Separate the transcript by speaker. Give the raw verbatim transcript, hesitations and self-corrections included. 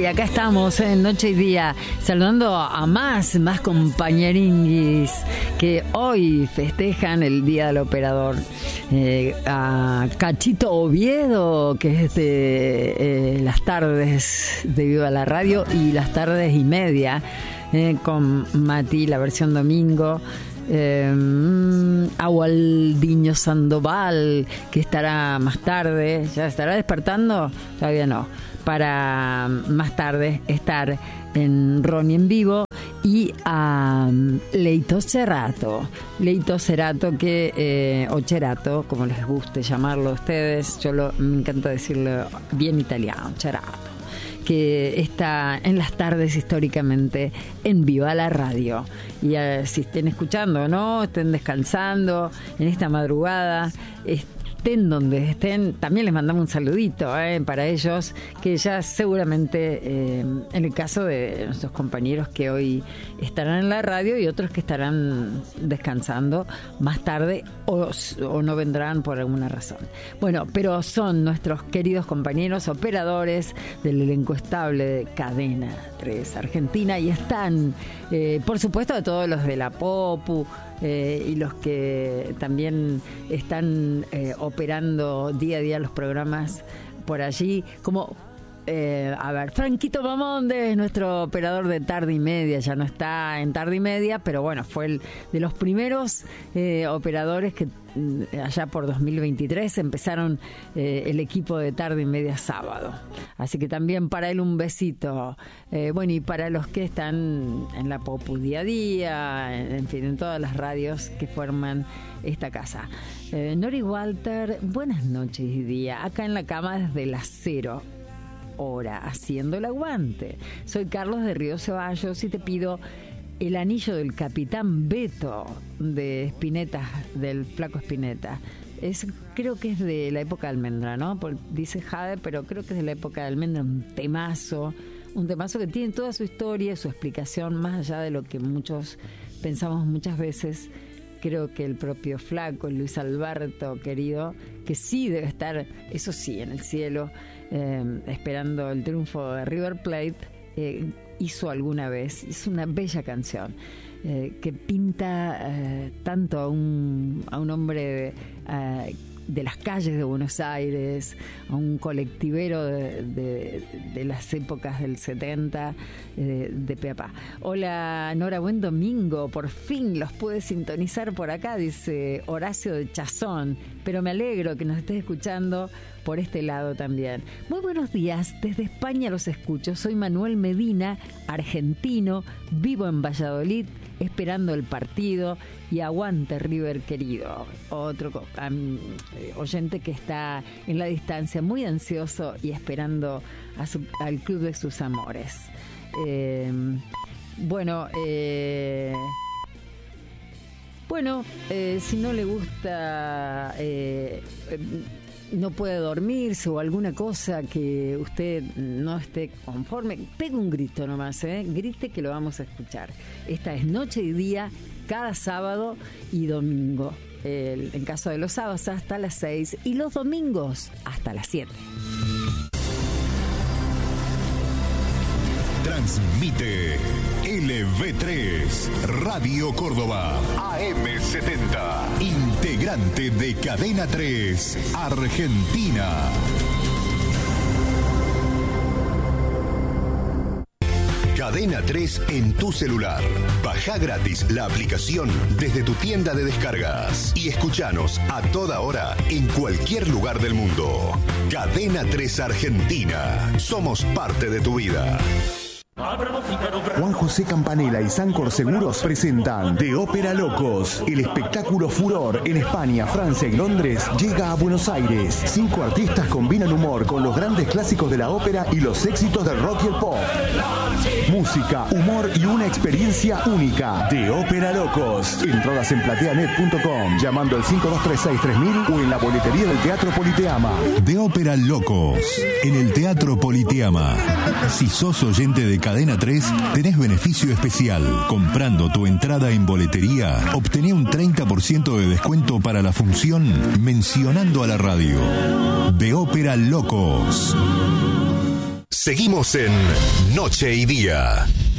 Speaker 1: y acá estamos en Noche y Día, saludando a más, más compañeringuis que hoy festejan el Día del Operador. Eh, a Cachito Oviedo, que es de eh, las tardes de Viva la Radio y las tardes y media, eh, con Mati, la versión domingo. Eh, a Waldiño Sandoval, que estará más tarde, ya estará despertando, todavía no, para más tarde estar en Ronnie en vivo, y a Leito Cerato, Leito Cerato que eh, o Cerato, como les guste llamarlo a ustedes, yo lo, me encanta decirlo bien italiano, Cerato, que está en las tardes históricamente en Viva la Radio. Y eh, si estén escuchando o no, estén descansando en esta madrugada, estén donde estén, también les mandamos un saludito eh, para ellos, que ya seguramente, eh, en el caso de nuestros compañeros que hoy estarán en la radio y otros que estarán descansando más tarde o, o no vendrán por alguna razón. Bueno, pero son nuestros queridos compañeros operadores del elenco estable de Cadena tres Argentina, y están, eh, por supuesto, todos los de la Popu, Eh, y los que también están eh, operando día a día los programas por allí, como eh, a ver, Franquito Mamonde, nuestro operador de tarde y media, ya no está en tarde y media, pero bueno, fue el de los primeros eh, operadores que allá por dos mil veintitrés empezaron eh, el equipo de tarde y media sábado, así que también para él un besito. Eh, bueno, y para los que están en la Popu día a día, en, en fin, en todas las radios que forman esta casa. eh, Nori Walter, buenas noches y día, acá en la cama desde las cero hora, haciendo el aguante. Soy Carlos de Río Ceballos y te pido el anillo del Capitán Beto de Spinetta, del Flaco Spinetta. Es, creo que es de la época de Almendra, ¿no? Por, dice Jade, pero creo que es de la época de Almendra. Un temazo, un temazo que tiene toda su historia, su explicación, más allá de lo que muchos pensamos muchas veces. Creo que el propio Flaco, Luis Alberto, querido, que sí debe estar, eso sí, en el cielo, eh, esperando el triunfo de River Plate, eh, hizo alguna vez, hizo una bella canción eh, que pinta eh, tanto a un, a un hombre de, uh, de las calles de Buenos Aires, a un colectivero de, de, de las épocas del setenta, eh, de Pepa. Hola Nora, buen domingo, por fin los pude sintonizar por acá, dice Horacio de Chazón, pero me alegro que nos estés escuchando por este lado también. Muy buenos días, desde España los escucho. Soy Manuel Medina, argentino, vivo en Valladolid, esperando el partido, y aguante River querido. Otro um, oyente que está en la distancia, muy ansioso y esperando a su, al club de sus amores. Eh, bueno, eh, bueno, eh, si no le gusta... Eh, eh, no puede dormirse o alguna cosa que usted no esté conforme, pegue un grito nomás, ¿eh? Grite que lo vamos a escuchar. Esta es Noche y Día, cada sábado y domingo. El, en caso de los sábados hasta las seis y los domingos hasta las siete.
Speaker 2: Transmite L V tres, Radio Córdoba, A M setenta, integrante de Cadena tres, Argentina. Cadena tres en tu celular. Baja gratis la aplicación desde tu tienda de descargas y escuchanos a toda hora en cualquier lugar del mundo. Cadena tres Argentina. Somos parte de tu vida.
Speaker 3: Juan José Campanella y Sancor Seguros presentan De Ópera Locos. El espectáculo furor en España, Francia y Londres llega a Buenos Aires. Cinco artistas combinan humor con los grandes clásicos de la ópera y los éxitos del rock y el pop. Música, humor y una experiencia única. De Ópera Locos. Entradas en plateanet punto com, llamando al cinco dos tres seis tres mil o en la boletería del Teatro Politeama.
Speaker 2: De Ópera Locos, en el Teatro Politeama. Si sos oyente de Cadena tres, tenés beneficio especial. Comprando tu entrada en boletería, obtené un treinta por ciento de descuento para la función mencionando a la radio. De Ópera Locos. Seguimos en Noche y Día.